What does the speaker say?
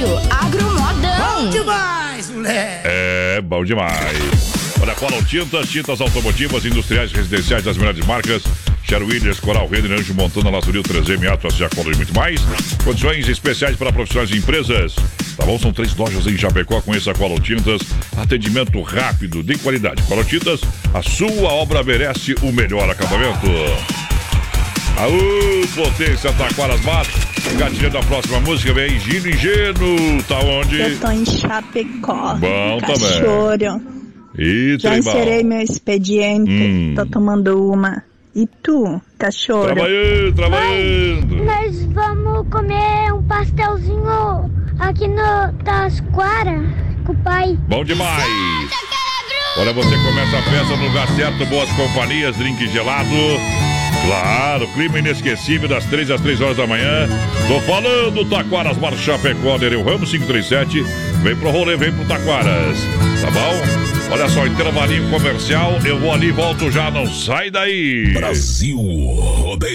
Agromodão. Bom demais, moleque. É, bom demais. Olha, Color Tintas, tintas automotivas, industriais, residenciais das melhores marcas. Sherwin Williams, Coral Rede, Anjo Montana, Laçuril 3M, Atlas, Jacolor e muito mais. Condições especiais para profissionais e empresas. Tá bom? São 3 lojas em Chapecó. Conheça a Color Tintas. Atendimento rápido, de qualidade. Color Tintas, a sua obra merece o melhor acabamento. Aú, Potência, Taquaras Matos. Gatilhando a próxima música, vem aí, Gino Ingênuo. Tá onde? Eu tô em Chapecó. Bom Cachorro. também. E já encerrei meu expediente. Tô tomando uma. E tu, cachorro? Trabalhando. Nós vamos comer um pastelzinho aqui no Tasquara com o pai. Bom demais. Olha, você começa a festa no lugar certo, boas companhias, drink gelado. Claro, clima inesquecível das 3 às 3 horas da manhã. Tô falando, Taquaras, Bar Chapecó, Nereu Ramos 537. Vem pro rolê, vem pro Taquaras. Tá bom? Olha só, intervalinho comercial. Eu vou ali e volto já, não sai daí. Brasil Rodeio.